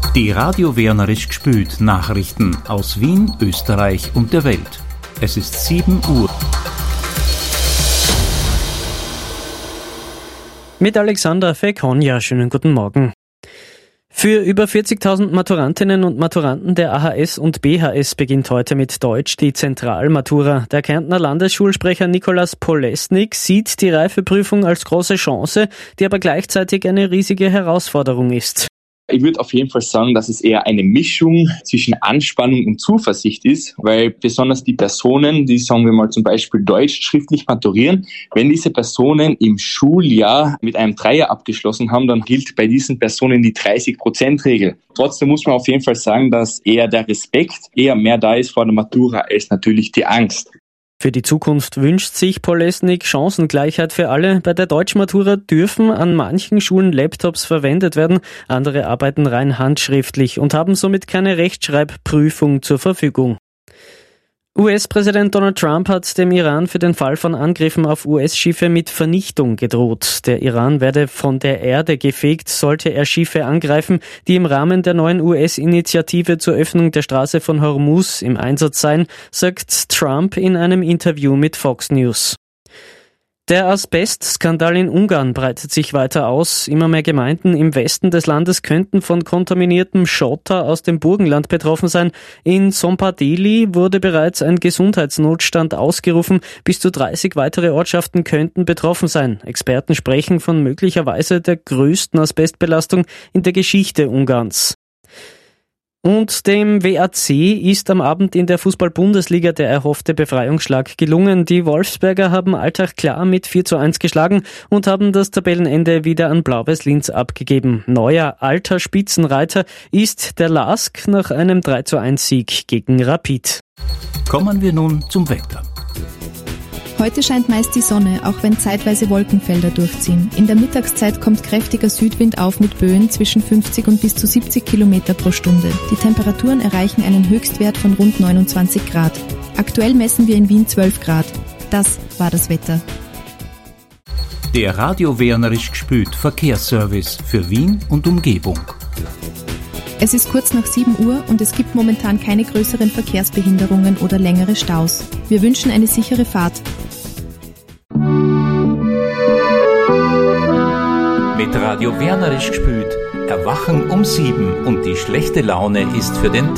Die Radio Wernerisch gespült Nachrichten aus Wien, Österreich und der Welt. Es ist 7 Uhr. Mit Alexander Fekonja, schönen guten Morgen. Für über 40.000 Maturantinnen und Maturanten der AHS und BHS beginnt heute mit Deutsch die Zentralmatura. Der Kärntner Landesschulsprecher Nikolaus Polesnik sieht die Reifeprüfung als große Chance, die aber gleichzeitig eine riesige Herausforderung ist. Ich würde auf jeden Fall sagen, dass es eher eine Mischung zwischen Anspannung und Zuversicht ist, weil besonders die Personen, die, sagen wir mal, zum Beispiel Deutsch schriftlich maturieren, wenn diese Personen im Schuljahr mit einem Dreier abgeschlossen haben, dann gilt bei diesen Personen die 30%-Regel. Trotzdem muss man auf jeden Fall sagen, dass eher der Respekt eher mehr da ist vor der Matura als natürlich die Angst. Für die Zukunft wünscht sich Polesnik Chancengleichheit für alle. Bei der Deutschmatura dürfen an manchen Schulen Laptops verwendet werden, andere arbeiten rein handschriftlich und haben somit keine Rechtschreibprüfung zur Verfügung. US-Präsident Donald Trump hat dem Iran für den Fall von Angriffen auf US-Schiffe mit Vernichtung gedroht. Der Iran werde von der Erde gefegt, sollte er Schiffe angreifen, die im Rahmen der neuen US-Initiative zur Öffnung der Straße von Hormuz im Einsatz seien, sagt Trump in einem Interview mit Fox News. Der Asbestskandal in Ungarn breitet sich weiter aus. Immer mehr Gemeinden im Westen des Landes könnten von kontaminiertem Schotter aus dem Burgenland betroffen sein. In Szombathely wurde bereits ein Gesundheitsnotstand ausgerufen. Bis zu 30 weitere Ortschaften könnten betroffen sein. Experten sprechen von möglicherweise der größten Asbestbelastung in der Geschichte Ungarns. Und dem WAC ist am Abend in der Fußball-Bundesliga der erhoffte Befreiungsschlag gelungen. Die Wolfsberger haben Altach klar mit 4:1 geschlagen und haben das Tabellenende wieder an Blau-Weiß Linz abgegeben. Neuer alter Spitzenreiter ist der LASK nach einem 3:1-Sieg gegen Rapid. Kommen wir nun zum Wetter. Heute scheint meist die Sonne, auch wenn zeitweise Wolkenfelder durchziehen. In der Mittagszeit kommt kräftiger Südwind auf mit Böen zwischen 50 und bis zu 70 Kilometer pro Stunde. Die Temperaturen erreichen einen Höchstwert von rund 29 Grad. Aktuell messen wir in Wien 12 Grad. Das war das Wetter. Der Radio Wernerisch gespült Verkehrsservice für Wien und Umgebung. Es ist kurz nach 7 Uhr und es gibt momentan keine größeren Verkehrsbehinderungen oder längere Staus. Wir wünschen eine sichere Fahrt. Mit Radio Wernerisch gespült. Erwachen um 7 und die schlechte Laune ist für den